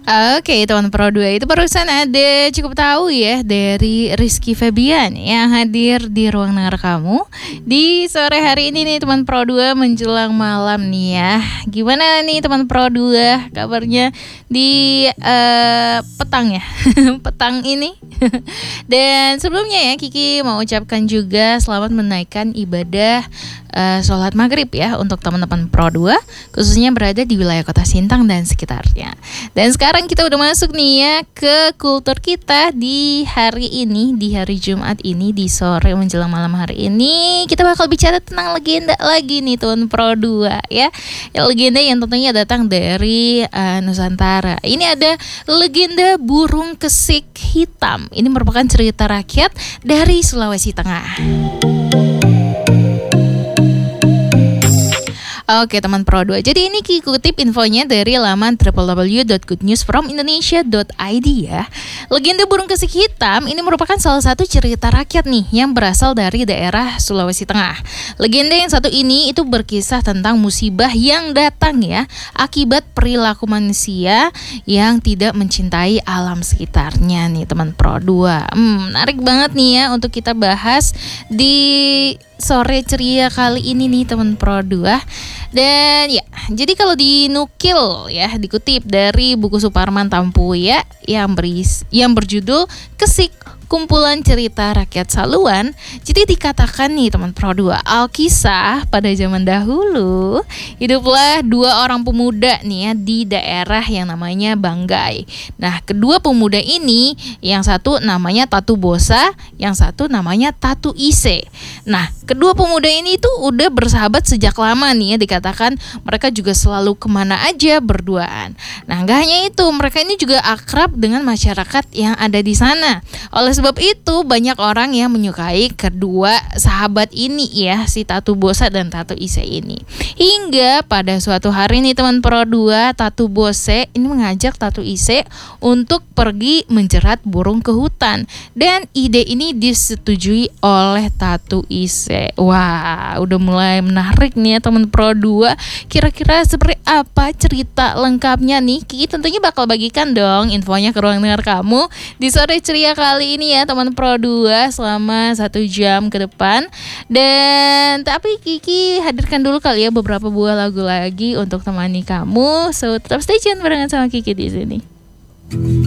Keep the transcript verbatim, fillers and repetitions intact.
Oke, teman Pro dua itu barusan ada cukup tahu ya dari Rizky Febian yang hadir di ruang dengar kamu di sore hari ini nih teman Pro dua menjelang malam nih ya. Gimana nih teman Pro dua kabarnya di uh, petang ya, petang ini. Dan sebelumnya ya Kiki mau ucapkan juga selamat menaikkan ibadah uh, sholat maghrib ya untuk teman-teman Pro dua khususnya berada di wilayah kota Sintang dan sekitarnya. Dan sekarang kita udah masuk nih ya ke kultur kita di hari ini, di hari Jumat ini, di sore menjelang malam hari ini. Kita bakal bicara tentang legenda lagi nih teman Pro dua ya. Ya legenda yang tentunya datang dari uh, Nusantara. Ini ada legenda burung kesik hitam. Ini merupakan cerita rakyat dari Sulawesi Tengah. Oke teman Pro dua, jadi ini Ki kutip infonya dari laman w w w dot good news from indonesia dot i d ya. Legenda burung kesik hitam ini merupakan salah satu cerita rakyat nih yang berasal dari daerah Sulawesi Tengah. Legenda yang satu ini itu berkisah tentang musibah yang datang ya akibat perilaku manusia yang tidak mencintai alam sekitarnya nih teman Pro dua. Hmm, menarik banget nih ya untuk kita bahas di sore ceria kali ini nih teman Pro dua. Dan ya, jadi kalau dinukil ya, dikutip dari buku Suparman Tampuya yang beris, yang berjudul Kesik, kumpulan cerita rakyat Saluan. Jadi dikatakan nih teman Pro dua, Alkisah pada zaman dahulu hiduplah dua orang pemuda nih ya di daerah yang namanya Banggai. Nah, kedua pemuda ini yang satu namanya Tatu Bosa, yang satu namanya Tatu Ise. Nah, kedua pemuda ini tuh udah bersahabat sejak lama nih ya, dikatakan mereka juga selalu kemana aja berduaan. Nah, gak hanya itu, mereka ini juga akrab dengan masyarakat yang ada di sana. Oleh sebab itu banyak orang yang menyukai kedua sahabat ini ya, si Tatu Bosa dan Tatu Ise ini. Hingga pada suatu hari nih teman Pro dua, Tatu Bose ini mengajak Tatu Ise untuk pergi menjerat burung ke hutan. Dan ide ini disetujui oleh Tatu Ise. Wah, udah mulai menarik nih ya teman Pro dua. Kira-kira seperti apa cerita lengkapnya nih? Kiki tentunya bakal bagikan dong infonya ke ruang dengar kamu di sore ceria kali ini ya teman Pro dua selama satu jam ke depan. Dan tapi Kiki hadirkan dulu kali ya beberapa buah lagu lagi untuk temani kamu. So tetap stay tune barengan sama Kiki di sini.